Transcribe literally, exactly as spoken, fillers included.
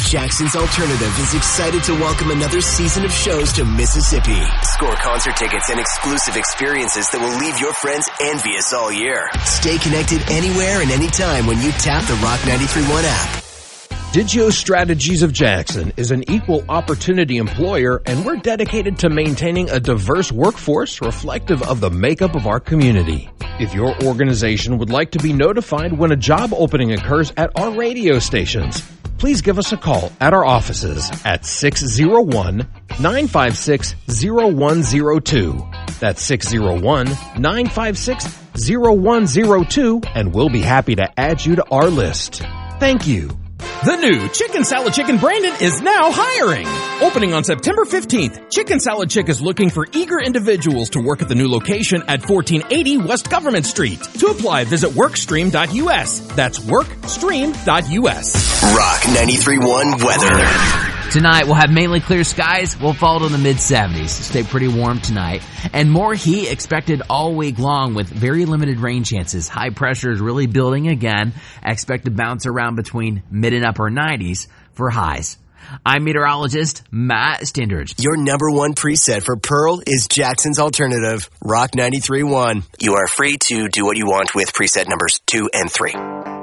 Jackson's Alternative is excited to welcome another season of shows to Mississippi. Score concert tickets and exclusive experiences that will leave your friends envious all year. Stay connected anywhere and anytime when you tap the Rock ninety-three point one app. Digio Strategies of Jackson is an equal opportunity employer, and we're dedicated to maintaining a diverse workforce reflective of the makeup of our community. If your organization would like to be notified when a job opening occurs at our radio stations, please give us a call at our offices at six oh one, nine five six, oh one oh two. That's six oh one, nine five six, oh one oh two, and we'll be happy to add you to our list. Thank you. The new Chicken Salad Chick in Brandon is now hiring. Opening on September fifteenth, Chicken Salad Chick is looking for eager individuals to work at the new location at fourteen eighty West Government Street. To apply, visit workstream dot U S. That's workstream dot U S. Rock ninety-three point one weather. Tonight, we'll have mainly clear skies. We'll fall to the mid seventies. Stay pretty warm tonight. And more heat expected all week long with very limited rain chances. High pressure is really building again. I expect to bounce around between mid and upper nineties for highs. I'm meteorologist Matt Standridge. Your number one preset for Pearl is Jackson's Alternative, Rock ninety-three point one. You are free to do what you want with preset numbers two and three.